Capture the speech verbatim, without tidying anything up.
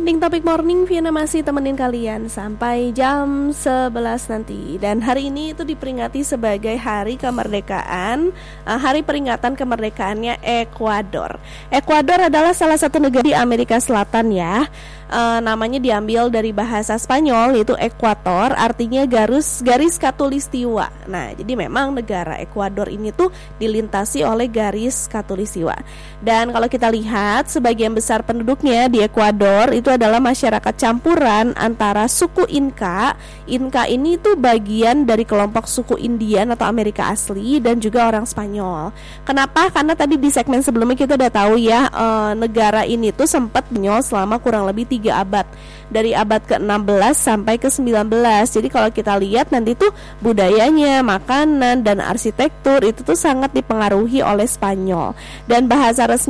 Trending Topic Morning, Viana masih temenin kalian sampai jam sebelas nanti. Dan hari ini itu diperingati sebagai Hari Kemerdekaan, uh, Hari peringatan kemerdekaannya Ekuador. Ekuador adalah salah satu negara di Amerika Selatan ya. Uh, namanya diambil dari bahasa Spanyol, yaitu ekuator, artinya garis garis khatulistiwa. Nah, jadi memang negara Ekuador ini tuh dilintasi oleh garis khatulistiwa. Dan kalau kita lihat, sebagian besar penduduknya di Ekuador itu adalah masyarakat campuran antara suku Inca. Inca ini tuh bagian dari kelompok suku Indian atau Amerika asli dan juga orang Spanyol. Kenapa? Karena tadi di segmen sebelumnya kita udah tahu ya, uh, negara ini tuh sempat Spanyol selama kurang lebih tiga abad, dari abad ke enam belas sampai ke sembilan belas. Jadi kalau kita lihat nanti tuh budayanya, makanan dan arsitektur itu tuh sangat dipengaruhi oleh Spanyol. Dan bahasa resmi